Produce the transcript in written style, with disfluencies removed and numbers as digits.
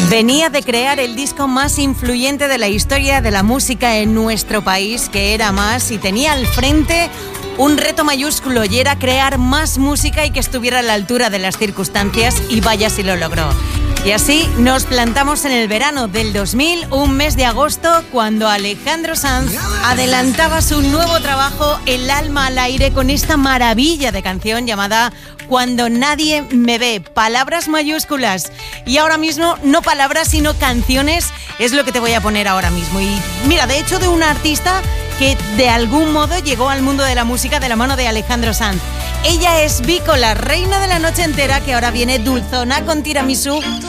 Venía de crear el disco más influyente de la historia de la música en nuestro país, que era Más, y tenía al frente un reto mayúsculo, y era crear más música y que estuviera a la altura de las circunstancias, y vaya si lo logró. Y así nos plantamos en el verano del 2000, un mes de agosto, cuando Alejandro Sanz adelantaba su nuevo trabajo, El alma al aire, con esta maravilla de canción llamada Cuando nadie me ve. Palabras mayúsculas. Y ahora mismo, no palabras, sino canciones, es lo que te voy a poner ahora mismo. Y mira, de hecho, de una artista que de algún modo llegó al mundo de la música de la mano de Alejandro Sanz. Ella es Vico, la reina de la noche entera, que ahora viene dulzona con tiramisú